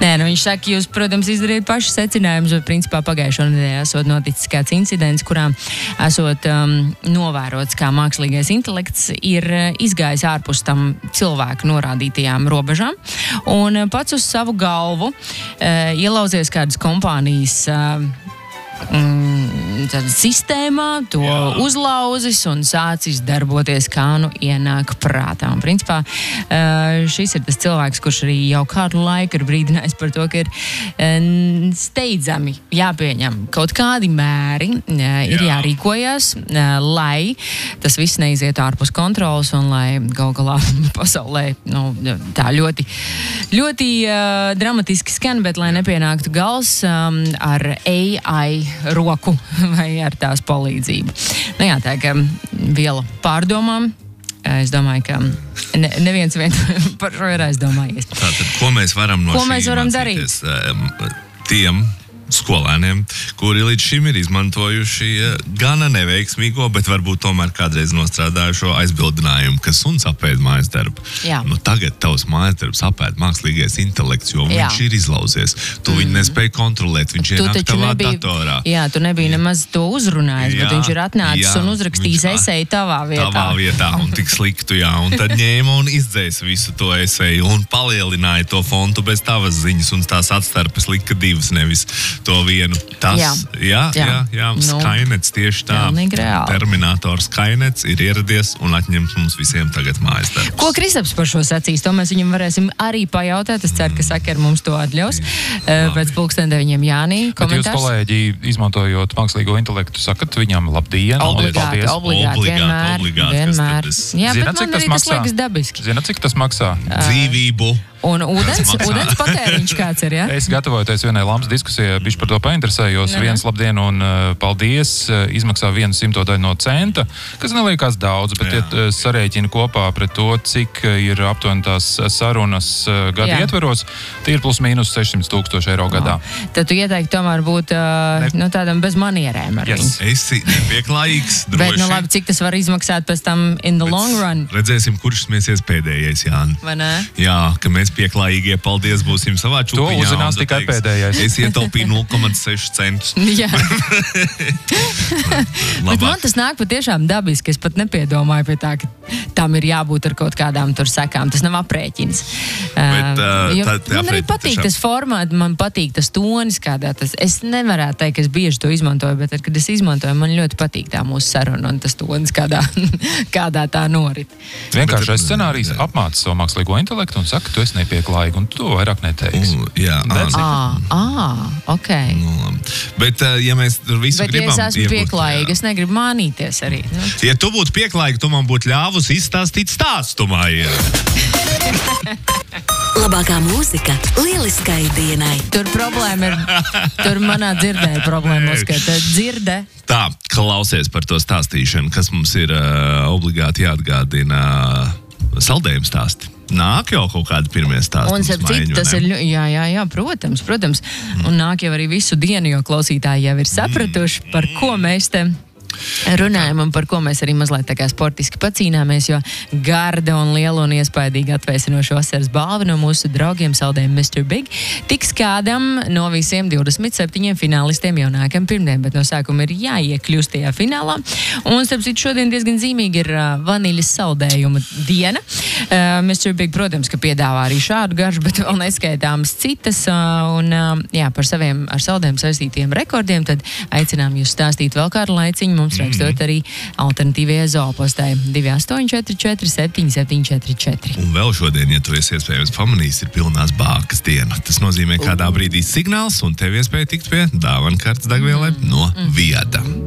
Nē, viņš saka, jūs, protams, izdariet paši secinājumus, bet principā pagājušo nedēļu esot noticis kāds incidents, kurā esot novērots, kā mākslīgais intelekts ir izgājis ārpus tam cilvēku norādītajām robežām un pats uz savu galvu ielauzies kādas kompānijas sistēmā, to uzlauzis un sācis darboties, kā nu ienāk prātā. Un principā šis ir tas cilvēks, kurš arī jau kādu laiku ir brīdinājis par to, ka ir steidzami jāpieņem kaut kādi mēri, ir jārīkojas, lai tas viss neizietu ārpus kontrolas un lai gal galā pasaulē tā ļoti, ļoti dramatiski skan, bet lai nepienāktu gals ar AI roku vai ar tās palīdzību. Nu jā, tā kā viela pārdomām. Es domāju, ka neviens vien par šo ir aizdomājies. Tātad, ko mēs varam no šī darīt? Tiem skolēniem, kuri līdz šim ir izmantojuši gana neveiksmīgo, bet varbūt tomēr kādreiz nostrādājušo aizbildinājumu, ka suns apēd mājas darbu. Jā. Nu, tagad tavs mājas darbs apēd mākslīgais intelekts, jo viņš ir izlauzies. Tu viņu nespēji kontrolēt, viņš ienāk tavā datorā. Jā, tu nebija nemaz to uzrunājis, bet viņš ir atnācis un uzrakstījis eseju tavā vietā. Tavā vietā, un tik sliktu, un tad ņēma un izdzēs visu to eseju un palielināja to fontu bez tavas ziņas, un tās atstarpes lika divas, nevis to vienu. Tas, Skynets tieši tā. Terminators Skynets ir ieradies un atņems mums visiem tagad mājas darbus. Ko Kristaps par šo sacīs? To mēs viņam varēsim arī pajautāt. Es ceru, ka Sakar mums to atļaus. Pēc 9:00 Jānī komentārs. Bet jūs, kolēģi, izmantojot mākslīgo intelektu, sakat viņam labdien? Obligāti, vienmēr. Jā, bet man arī tas liekas dabiski. Zināt, cik tas maksā? Dzīvību. Un ūdens patēriņš kāds ir, ja? Es gatavojoties vienai lampas diskusijai, bišķi par to painteresējos. Viens labdien un paldies izmaksā 1/100 daļu no centa, kas neliekās daudz, bet sarēķina kopā pret to, cik ir aptuveni tās sarunas gada ietveros, tie ir plus mīnus 600,000 eiro gadā. Tad tu ieteikti tomēr būt tādam bez manierēm ar viņu. Esi nepieklājīgs, droši. Bet, labi, cik tas var izmaksāt pēc tam in the long run? Redzēsim, kurš smiesies pēdējais, Jāni. Vai ne? Jā, ka mēs pieklājīgie, paldies, būsim savā čupiņā. To uzzinās tikai pēdējais. Es ietaupīju 0,6 centus. Jā. Bet man tas nāk patiešām dabiski. Es pat nepiedomāju pie tā, ka tam ir jābūt ar kaut kādām tur sekām. Tas nav aprēķins. Man arī patīk tas formāts, man patīk tas tonis, kādā tas. Es nevarētu teikt, ka es bieži to izmantoju, bet tad, kad es izmantoju, man ļoti patīk tā mūsu saruna un tas tonis, kādā tā norit. Vienkāršais scenārijs apmāca savu mākslīgo intelektu un saka, tu esi nepieklājīgi, un tu vairāk neteiksi. Ok. Bet, ja mēs tur visu gribam... Bet, ja es esmu pieklājīgi, es negribu mānīties arī. Ja tu būtu pieklājīgi, tu man būtu ļāvusi izstāstīt stāstu, Maija. Labākā mūzika lieliskai dienai. Tur manā dzirdē ir problēma, ka dzirde. Tā, klausies par to stāstīšanu, kas mums ir obligāti jāatgādina saldējumu stāsti. Nāk jau kaut kādi pirmie stāsti. Un citu, tas ir, jā, protams. Un nāk jau arī visu dienu, jo klausītāji jau ir sapratuši, par ko mēs te runājam un par ko mēs arī mazliet tā kā sportiski pacīnāmies, jo garda un liela un iespaidīgi atvēsinošu vasaras balvu no mūsu draugiem saldējiem Mr. Big tiks kādam no visiem 27 finālistiem jau nākam pirmdien, bet no sākuma ir jāiekļūst tajā finālā. Un, starp citu, šodien diezgan zīmīgi ir vaniļas saldējuma diena. Mr. Big, protams, ka piedāvā arī šādu garšu, bet vēl neskaitāmas citas. Un, par saviem ar saldējumu saistītiem rekordiem, tad aicinām jūs stāstīt vēl kādu laiciņu. Mums rakstot arī alternatīvajai zoopostā 2844 7744. Un vēl šodien, ja tu esi iespējams pamanījis, ir pilnās bākas diena. Tas nozīmē kādā brīdī signāls un tev iespēja tikt pie dāvana kartes degvielai no Viada.